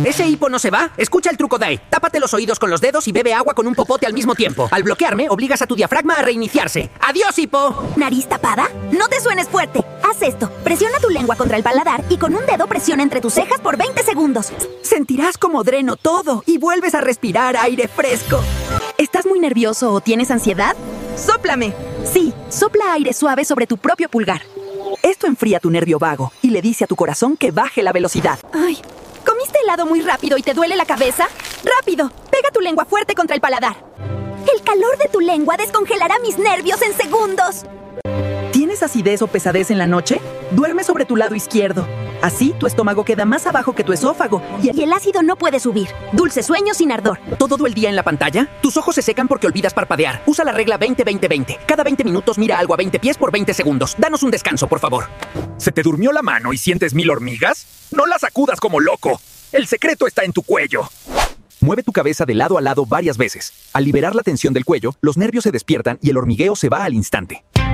¿Ese hipo no se va? Escucha el truco Dai. Tápate los oídos con los dedos y bebe agua con un popote al mismo tiempo. Al bloquearme, obligas a tu diafragma a reiniciarse. ¡Adiós, hipo! ¿Nariz tapada? No te suenes fuerte. Haz esto. Presiona tu lengua contra el paladar y con un dedo presiona entre tus cejas por 20 segundos. Sentirás como dreno todo y vuelves a respirar aire fresco. ¿Estás muy nervioso o tienes ansiedad? ¡Sóplame! Sí, sopla aire suave sobre tu propio pulgar. Esto enfría tu nervio vago y le dice a tu corazón que baje la velocidad. Ay, ¿comiste helado muy rápido y te duele la cabeza? ¡Rápido! Pega tu lengua fuerte contra el paladar. El calor de tu lengua descongelará mis nervios en segundos. ¿Tienes acidez o pesadez en la noche? Duerme sobre tu lado izquierdo. Así, tu estómago queda más abajo que tu esófago y el ácido no puede subir. Dulce sueño sin ardor. ¿Todo el día en la pantalla? Tus ojos se secan porque olvidas parpadear. Usa la regla 20-20-20. Cada 20 minutos mira algo a 20 pies por 20 segundos. Danos un descanso, por favor. ¿Se te durmió la mano y sientes 1000 hormigas? No las sacudas como loco. El secreto está en tu cuello. Mueve tu cabeza de lado a lado varias veces. Al liberar la tensión del cuello, los nervios se despiertan y el hormigueo se va al instante.